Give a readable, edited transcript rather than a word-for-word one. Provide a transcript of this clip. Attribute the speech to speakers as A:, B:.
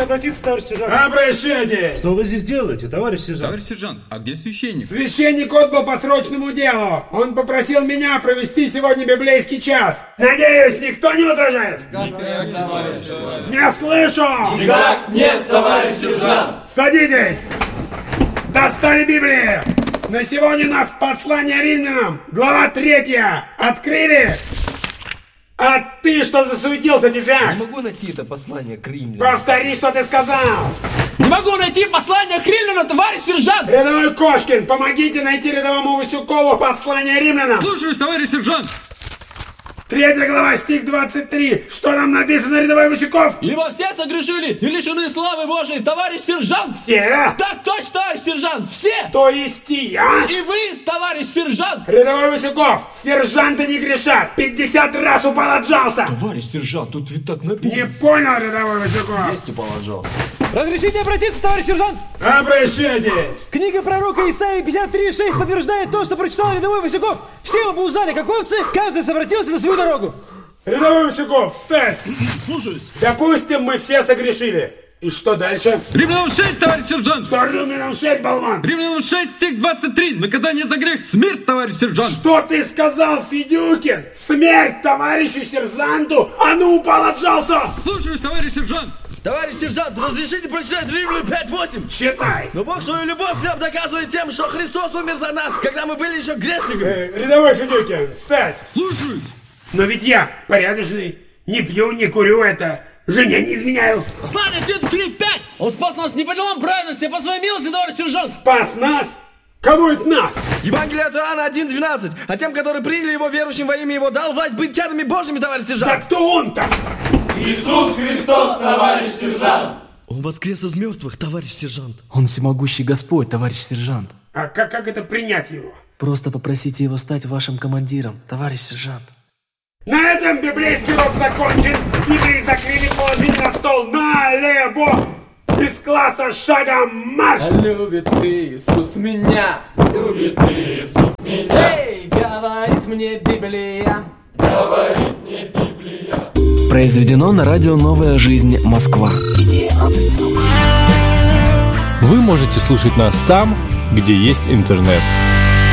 A: обратиться, товарищ сержант?
B: Обращайтесь!
A: Что вы здесь делаете, товарищ сержант?
C: Товарищ сержант, а где священник?
B: Священник отбыл по срочному делу. Он попросил меня провести сегодня библейский час. Надеюсь, никто не возражает?
D: Никак, товарищ сержант.
B: Не слышу!
D: Никак нет, товарищ сержант.
B: Садитесь! Достали Библии! На сегодня у нас послание римлянам, глава 3. Открыли? А ты что засуетился, Дижак?
E: Не могу найти это послание к римлянам.
B: Повтори, что ты сказал!
E: Не могу найти послание к римлянам, товарищ сержант!
B: Рядовой Кошкин, помогите найти рядовому Васюкову послание римлянам!
C: Слушаюсь, товарищ сержант!
B: 3 глава, стих 23. Что там написано, рядовой Васюков?
E: Ибо все согрешили и лишены славы Божией, товарищ сержант!
B: Все?
E: Так точно, товарищ сержант, все!
B: То есть и я?
E: И вы, товарищ сержант!
B: Рядовой Васюков, сержанты не грешат. 50 раз упал отжался.
E: Товарищ сержант, тут ведь так написано.
B: Не понял, рядовой Васюков.
E: Есть упал отжался.
F: Разрешите обратиться, товарищ сержант?
B: Обращайтесь.
F: Книга пророка Исаии 53:6 подтверждает то, что прочитал рядовой Васюков. Все мы бы узнали, как овцы, каждый обратился на свою дорогу.
B: Рядовой Васюков, встать.
C: Слушаюсь.
B: Допустим, мы все согрешили. И что дальше?
C: Римлянам 6, товарищ сержант!
B: Что Римлянам 6, болван?
C: Римлянам 6, стих 23. Наказание за грех — смерть, товарищ сержант!
B: Что ты сказал, Федюкин? Смерть товарищу сержанту? А ну, упал, отжался!
C: Слушаюсь, товарищ сержант!
E: Товарищ сержант, разрешите прочитать Римлянам 5:8?
B: Читай.
E: Но Бог свою любовь нам доказывает тем, что Христос умер за нас, когда мы были еще грешниками.
B: Рядовой Федюкин, встать.
C: Слушаюсь!
B: Но ведь я порядочный, не пью, не курю это, жене не изменяю.
E: Послание Титу 3:5! Он спас нас не по делам праведности, а по своей милости, товарищ сержант!
B: Спас нас? Кого это нас?
E: Евангелие от Иоанна 1:12. А тем, которые приняли его, верующим во имя его, дал власть быть чадами Божьими, товарищ сержант!
B: Да кто он-то?
D: Иисус Христос, товарищ сержант.
E: Он воскрес из мертвых, товарищ сержант.
G: Он всемогущий Господь, товарищ сержант.
B: А как это принять его?
G: Просто попросите его стать вашим командиром, товарищ сержант.
B: На этом библейский урок закончен. Библии закрыли, положили на стол. Налево! Из класса шагом марш!
E: Любит Иисус меня.
D: Любит Иисус меня.
E: Эй, говорит мне Библия.
D: Говорит мне Библия.
G: Произведено на радио «Новая жизнь. Москва». Идея авторства.
H: Вы можете слушать нас там, где есть интернет.